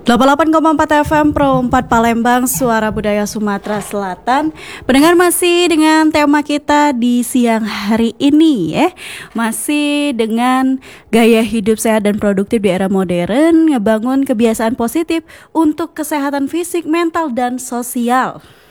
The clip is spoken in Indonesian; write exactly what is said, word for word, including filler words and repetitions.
delapan puluh delapan koma empat F M Pro empat Palembang, Suara Budaya Sumatera Selatan. Pendengar, masih dengan tema kita di siang hari ini ya. Masih dengan gaya hidup sehat dan produktif di era modern, ngebangun kebiasaan positif untuk kesehatan fisik, mental, dan sosial.